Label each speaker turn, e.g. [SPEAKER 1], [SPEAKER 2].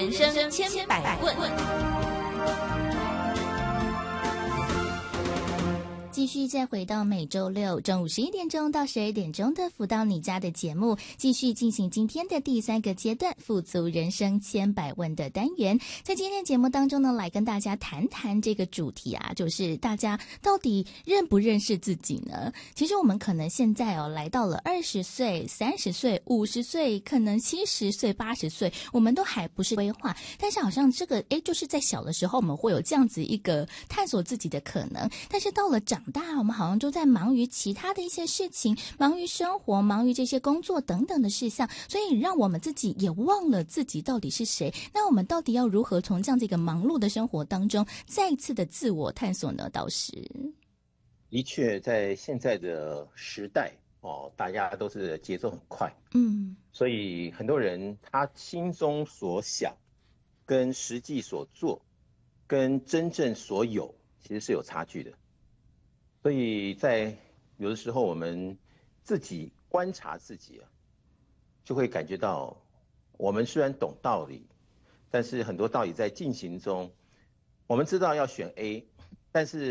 [SPEAKER 1] 人生千百问。
[SPEAKER 2] 继续再回到每周六中午11点钟到12点钟的辅导你家的节目，继续进行今天的第3个阶段富足人生千百问的单元。在今天节目当中呢，来跟大家谈谈这个主题啊，就是大家到底认不认识自己呢？其实我们可能现在来到了20岁、30岁、50岁，可能70岁、80岁，我们都还不是规划，但是好像这个就是在小的时候我们会有这样子一个探索自己的可能，但是到了长大，我们好像都在忙于其他的一些事情，忙于生活，忙于这些工作等等的事项，所以让我们自己也忘了自己到底是谁。那我们到底要如何从这样一个忙碌的生活当中再一次的自我探索呢？导师，
[SPEAKER 3] 的确，在现在的时代大家都是节奏很快，所以很多人他心中所想跟实际所做跟真正所有其实是有差距的。所以在有的时候我们自己观察自己就会感觉到我们虽然懂道理，但是很多道理在进行中，我们知道要选 A， 但是